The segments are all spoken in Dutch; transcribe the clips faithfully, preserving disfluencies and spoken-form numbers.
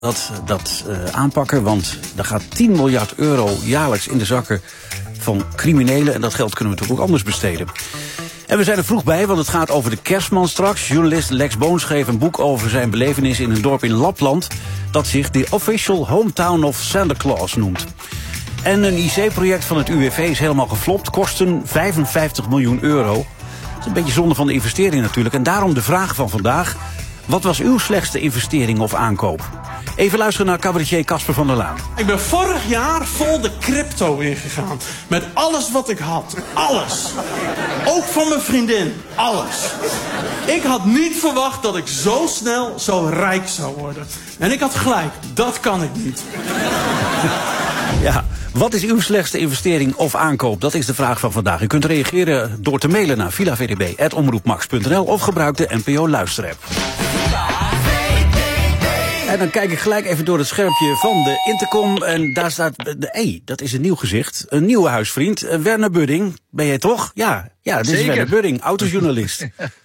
dat, dat uh, aanpakken, want er gaat tien miljard euro jaarlijks in de zakken van criminelen. En dat geld kunnen we natuurlijk ook anders besteden. En we zijn er vroeg bij, want het gaat over de kerstman straks. Journalist Lex Boon schreef een boek over zijn belevenis in een dorp in Lapland dat zich The Official Hometown of Santa Claus noemt. En een I C-project van het U W V is helemaal geflopt, kosten vijfenvijftig miljoen euro. Dat is een beetje zonde van de investering natuurlijk. En daarom de vraag van vandaag: wat was uw slechtste investering of aankoop? Even luisteren naar cabaretier Casper van der Laan. Ik ben vorig jaar vol de crypto ingegaan. Met alles wat ik had. Alles. Ook van mijn vriendin. Alles. Ik had niet verwacht dat ik zo snel zo rijk zou worden. En ik had gelijk. Dat kan ik niet. Ja, wat is uw slechtste investering of aankoop? Dat is de vraag van vandaag. U kunt reageren door te mailen naar villa v d b apenstaartje omroepmax punt n l of gebruik de N P O luisterapp. En dan kijk ik gelijk even door het schermpje van de intercom. En daar staat de E. Dat is een nieuw gezicht. Een nieuwe huisvriend. Uh, Werner Budding. Ben jij toch? Ja, ja, dit is Werner Budding, autojournalist.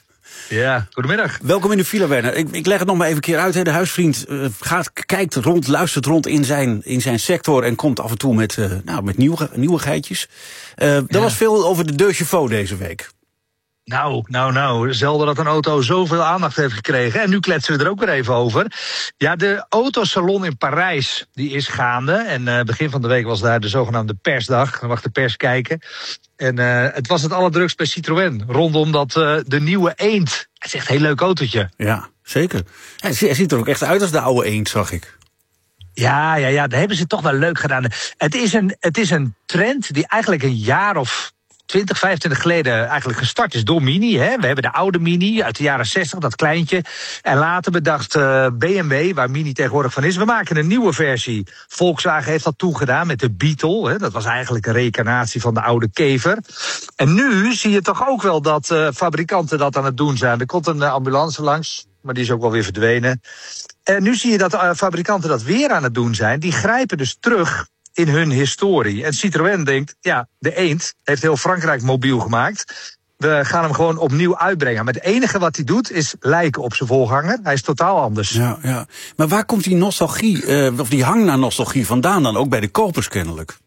Ja, goedemiddag. Welkom in de Villa, Werner. Ik, ik leg het nog maar even een keer uit. Hè. De huisvriend uh, gaat, kijkt rond, luistert rond in zijn, in zijn sector en komt af en toe met, uh, nou, met nieuwe, nieuwigheidjes. Uh, er ja. was veel over de Deux Chevaux deze week. Nou, nou, nou, zelden dat een auto zoveel aandacht heeft gekregen. En nu kletsen we er ook weer even over. Ja, de autosalon in Parijs, die is gaande. En uh, begin van de week was daar de zogenaamde persdag. Dan mag de pers kijken. En uh, het was het allerdrukst bij Citroën. Rondom dat uh, de nieuwe Eend. Het is echt een heel leuk autootje. Ja, zeker. Hij ziet er ook echt uit als de oude Eend, zag ik. Ja, ja, ja, dat hebben ze toch wel leuk gedaan. Het is een, het is een trend die eigenlijk een jaar of twintig, vijfentwintig geleden eigenlijk gestart is door Mini. Hè. We hebben de oude Mini uit de jaren zestig, dat kleintje. En later bedacht uh, B M W, waar Mini tegenwoordig van is, we maken een nieuwe versie. Volkswagen heeft dat toegedaan met de Beetle. Hè. Dat was eigenlijk een reïncarnatie van de oude Kever. En nu zie je toch ook wel dat uh, fabrikanten dat aan het doen zijn. Er komt een uh, ambulance langs, maar die is ook wel weer verdwenen. En nu zie je dat uh, fabrikanten dat weer aan het doen zijn. Die grijpen dus terug in hun historie. En Citroën denkt, ja, de Eend heeft heel Frankrijk mobiel gemaakt. We gaan hem gewoon opnieuw uitbrengen. Maar het enige wat hij doet is lijken op zijn voorganger. Hij is totaal anders. Ja, ja. Maar waar komt die nostalgie, uh, of die hang naar nostalgie vandaan dan? Ook bij de kopers kennelijk.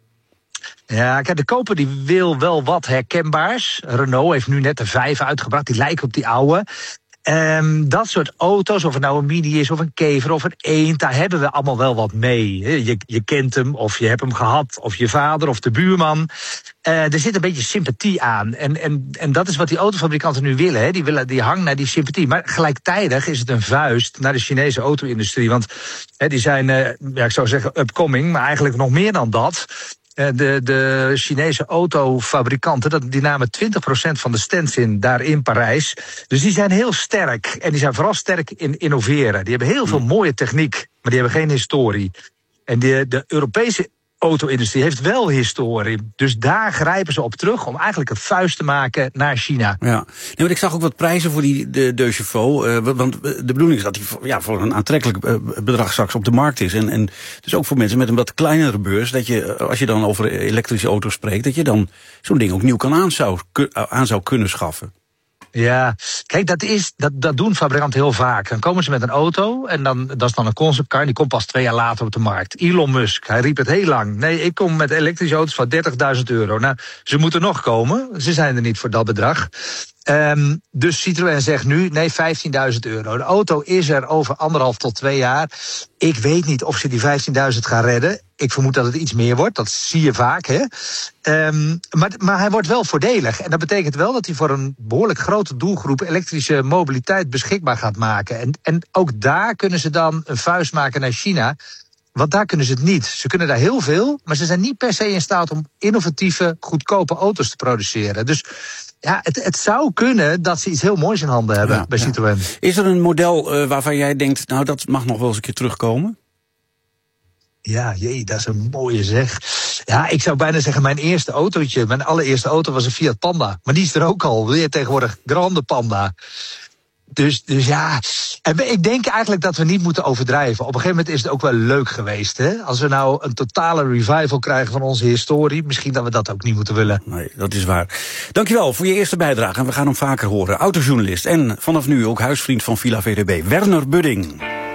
Ja, kijk, de koper die wil wel wat herkenbaars. Renault heeft nu net de vijf uitgebracht. Die lijken op die oude. Um, dat soort auto's, of het nou een Mini is of een Kever of een Eend, daar hebben we allemaal wel wat mee. Je, je kent hem, of je hebt hem gehad, of je vader, of de buurman. Uh, er zit een beetje sympathie aan. En, en, en dat is wat die autofabrikanten nu willen. Hè. Die willen die hang naar die sympathie. Maar gelijktijdig is het een vuist naar de Chinese auto-industrie. Want hè, die zijn, uh, ja, ik zou zeggen, upcoming, maar eigenlijk nog meer dan dat. De, de Chinese autofabrikanten, die namen twintig procent van de stands in daar in Parijs. Dus die zijn heel sterk. En die zijn vooral sterk in innoveren. Die hebben heel veel mooie techniek, maar die hebben geen historie. En de, de Europese auto-industrie heeft wel historie. Dus daar grijpen ze op terug om eigenlijk een vuist te maken naar China. Ja, nee, want ik zag ook wat prijzen voor die de Deux Chevaux. Uh, want de bedoeling is dat die ja, voor een aantrekkelijk uh, bedrag straks op de markt is. En, en dus ook voor mensen met een wat kleinere beurs, dat je, als je dan over elektrische auto's spreekt, dat je dan zo'n ding ook nieuw kan aan zou, aan zou kunnen schaffen. Ja, kijk, dat, is, dat, dat doen fabrikanten heel vaak. Dan komen ze met een auto en dan, dat is dan een conceptcar en die komt pas twee jaar later op de markt. Elon Musk, hij riep het heel lang. Nee, ik kom met elektrische auto's van dertigduizend euro. Nou, ze moeten nog komen. Ze zijn er niet voor dat bedrag. Um, dus Citroën zegt nu, nee, vijftienduizend euro. De auto is er over anderhalf tot twee jaar. Ik weet niet of ze die vijftienduizend gaan redden. Ik vermoed dat het iets meer wordt, dat zie je vaak. Hè? Um, maar, maar hij wordt wel voordelig. En dat betekent wel dat hij voor een behoorlijk grote doelgroep elektrische mobiliteit beschikbaar gaat maken. En, en ook daar kunnen ze dan een vuist maken naar China. Want daar kunnen ze het niet. Ze kunnen daar heel veel, maar ze zijn niet per se in staat om innovatieve, goedkope auto's te produceren. Dus ja, het, het zou kunnen dat ze iets heel moois in handen hebben ja, bij Citroën. Ja. Is er een model uh, waarvan jij denkt, nou dat mag nog wel eens een keer terugkomen? Ja, jee, dat is een mooie zeg. Ja, ik zou bijna zeggen mijn eerste autootje. Mijn allereerste auto was een Fiat Panda. Maar die is er ook al. Weer tegenwoordig Grande Panda. Dus, dus ja, en ik denk eigenlijk dat we niet moeten overdrijven. Op een gegeven moment is het ook wel leuk geweest. Hè? Als we nou een totale revival krijgen van onze historie, misschien dat we dat ook niet moeten willen. Nee, dat is waar. Dankjewel voor je eerste bijdrage. En we gaan hem vaker horen. Autojournalist en vanaf nu ook huisvriend van Villa V D B, Werner Budding.